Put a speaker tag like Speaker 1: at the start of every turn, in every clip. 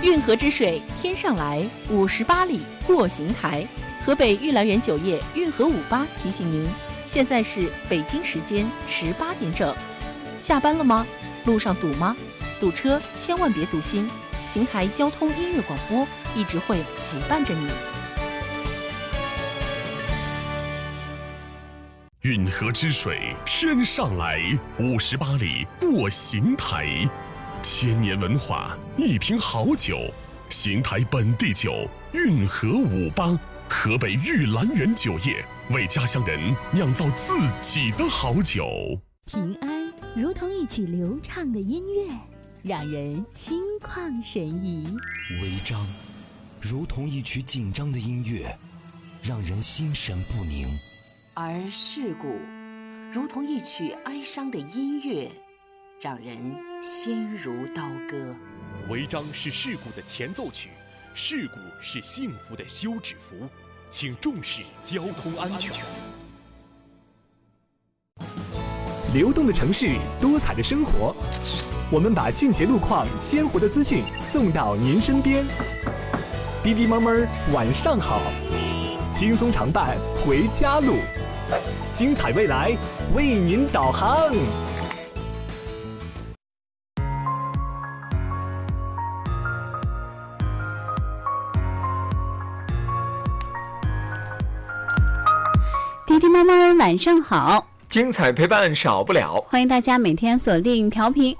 Speaker 1: 运河之水天上来，58里过邢台。河北玉兰园酒业运河58提醒您，现在是北京时间18点整。下班了吗？路上堵吗？堵车千万别堵心，邢台交通音乐广播一直会陪伴着你。
Speaker 2: 运河之水天上来，58里过邢台。千年文化，一瓶好酒，邢台本地酒运河58，河北玉兰园酒业为家乡人酿造自己的好酒。
Speaker 3: 平安如同一曲流畅的音乐，让人心旷神怡；
Speaker 4: 违章如同一曲紧张的音乐，让人心神不宁；
Speaker 5: 而事故如同一曲哀伤的音乐，让人心如刀割。
Speaker 6: 违章是事故的前奏曲，事故是幸福的休止符，请重视交通安全。
Speaker 7: 流动的城市，多彩的生活，我们把迅捷路况、鲜活的资讯送到您身边。滴滴猫猫晚上好，轻松常伴回家路，精彩未来为您导航。
Speaker 3: 滴滴猫猫晚上好，
Speaker 8: 精彩陪伴少不了，
Speaker 3: 欢迎大家每天锁定调频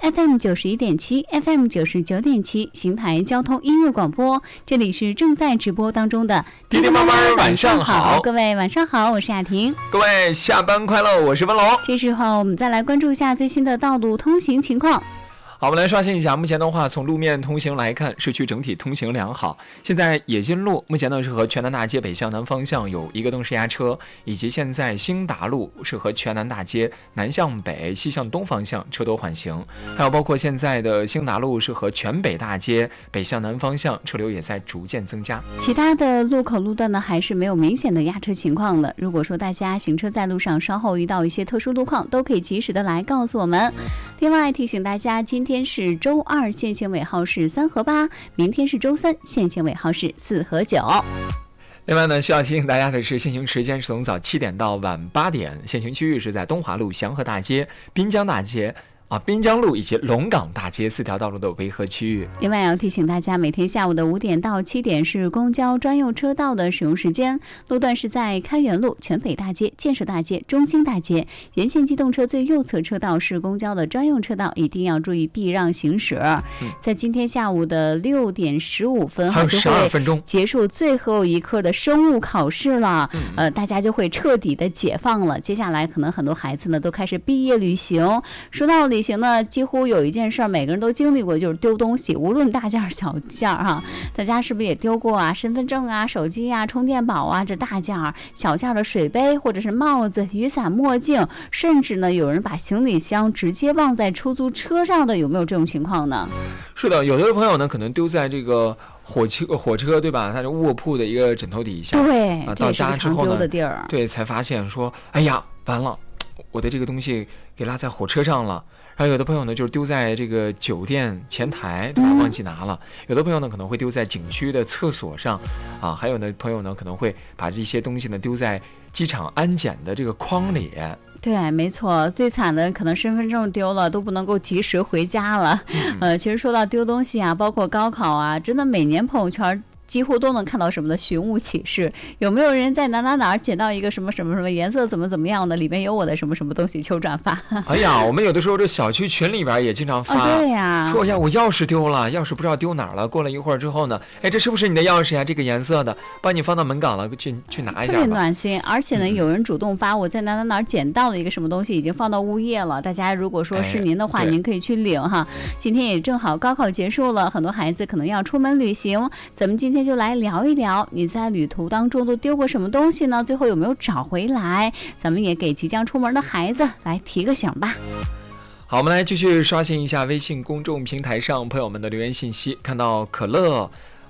Speaker 3: FM91.7、FM99.7 邢台交通音乐广播，这里是正在直播当中的
Speaker 8: 滴滴猫猫晚上好，
Speaker 3: 各位晚上好，我是雅婷，
Speaker 8: 各位下班快乐，我是文龙。
Speaker 3: 这时候我们再来关注一下最新的道路通行情况。
Speaker 8: 好，我们来刷新一下，目前的话，从路面通行来看，市区整体通行良好。现在冶金路目前呢是和全南大街北向南方向有1个灯势压车，以及现在兴达路是和全南大街南向北、西向东方向车多缓行，还有包括现在的兴达路是和全北大街北向南方向车流也在逐渐增加。
Speaker 3: 其他的路口路段呢还是没有明显的压车情况的。如果说大家行车在路上稍后遇到一些特殊路况，都可以及时的来告诉我们。另外提醒大家，今天是周2，限行尾号是3和8，明天是周3，限行尾号是4和9。
Speaker 8: 另外呢，需要提醒大家的是，限行时间是从早7点到晚8点，限行区域是在东华路、祥和大街、滨江大街滨江路以及龙岗大街4条道路的维和区域。
Speaker 3: 另外要提醒大家，每天下午的5点到7点是公交专用车道的使用时间，路段是在开元路、全北大街、建设大街、中兴大街，沿线机动车最右侧车道是公交的专用车道，一定要注意避让行驶。在今天下午的6点15分，
Speaker 8: 还有12分钟
Speaker 3: 结束最后一科的生物考试了，大家就会彻底的解放了。接下来可能很多孩子呢都开始毕业旅行。说到旅行呢，几乎有一件事每个人都经历过，就是丢东西，无论大件小件哈，大家是不是也丢过啊？身份证啊、手机啊、充电宝啊，这大件小件的水杯或者是帽子、雨伞、墨镜，甚至呢有人把行李箱直接忘在出租车上的，有没有这种情况呢？
Speaker 8: 是的，有的朋友呢可能丢在这个火车对吧？它是卧铺的一个枕头底下，
Speaker 3: 对，
Speaker 8: 到家之后呢，
Speaker 3: 丢的地儿，
Speaker 8: 对，才发现说，哎呀，完了，我的这个东西给落在火车上了。然后有的朋友呢就是丢在这个酒店前台，对吧？忘记拿了。有的朋友呢可能会丢在景区的厕所上，还有的朋友呢可能会把这些东西呢丢在机场安检的这个筐里。
Speaker 3: 对，没错，最惨的可能身份证丢了都不能够及时回家了。其实说到丢东西啊，包括高考啊，真的每年朋友圈几乎都能看到什么的寻物启事，有没有人在哪儿捡到一个什么什么什么颜色怎么样的，里面有我的什么什么东西，求转发。
Speaker 8: 哎呀，我们有的时候这小区群里边也经常发，
Speaker 3: 对呀，
Speaker 8: 说呀我钥匙丢了，钥匙不知道丢哪儿了，过了一会儿之后呢，哎，这是不是你的钥匙呀？这个颜色的，帮你放到门岗了，去拿一下吧。特别
Speaker 3: 暖心，而且呢，有人主动发我在哪儿捡到了一个什么东西，已经放到物业了。大家如果说是您的话，您可以去领哈。今天也正好高考结束了，很多孩子可能要出门旅行，咱们今天就来聊一聊，你在旅途当中都丢过什么东西呢？最后有没有找回来？咱们也给即将出门的孩子来提个醒吧。
Speaker 8: 好，我们来继续刷新一下微信公众平台上朋友们的留言信息。看到可乐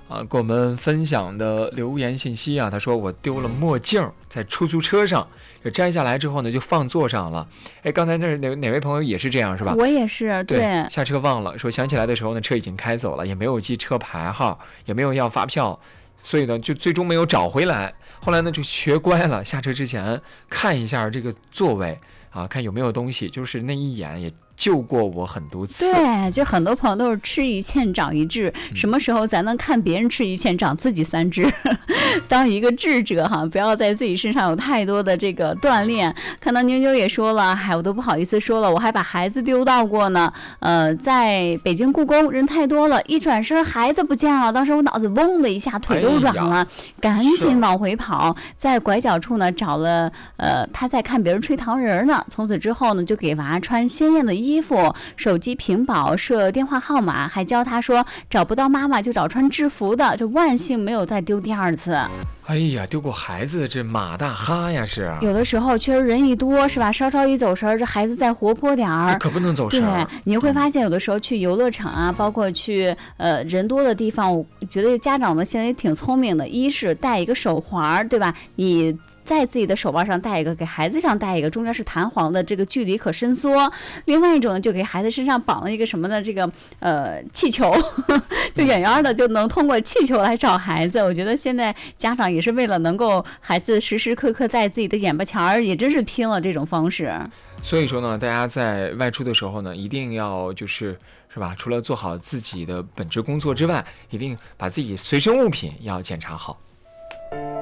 Speaker 8: 给我们分享的留言信息啊，他说我丢了墨镜在出租车上，摘下来之后呢就放座上了。哎，刚才哪位朋友也是这样是吧？
Speaker 3: 我也是，
Speaker 8: 对，下车忘了，说想起来的时候呢车已经开走了，也没有记车牌号，也没有要发票，所以呢就最终没有找回来。后来呢就学乖了，下车之前看一下这个座位啊，看有没有东西，就是那一眼也救过我很多次。
Speaker 3: 对，就很多朋友都是吃一堑长一智，什么时候咱能看别人吃一堑长自己3智？当一个智者哈，不要在自己身上有太多的这个锻炼。看到妞妞也说了，我都不好意思说了，我还把孩子丢到过呢。在北京故宫人太多了，一转身孩子不见了，当时我脑子嗡的一下，腿都软了，赶紧往回跑，在拐角处呢找了他在看别人吹糖人呢。从此之后呢，就给娃穿鲜艳的衣服，手机屏保设电话号码，还教他说找不到妈妈就找穿制服的，这万幸没有再丢第2次。
Speaker 8: 哎呀，丢过孩子这马大哈呀，是
Speaker 3: 有的时候确实人一多是吧，稍稍一走神，这孩子再活泼点儿，
Speaker 8: 可不能走神。
Speaker 3: 对，你会发现有的时候去游乐场啊，包括去人多的地方，我觉得家长们现在也挺聪明的，一是带一个手环，对吧？你在自己的手腕上戴一个，给孩子上戴一个，中间是弹簧的，这个距离可伸缩。另外一种呢，就给孩子身上绑了一个什么的这个气球，就远远的就能通过气球来找孩子。我觉得现在家长也是为了能够孩子时时刻刻在自己的眼巴前儿，也真是拼了这种方式。
Speaker 8: 所以说呢，大家在外出的时候呢，一定要是吧，除了做好自己的本职工作之外，一定把自己随身物品要检查好。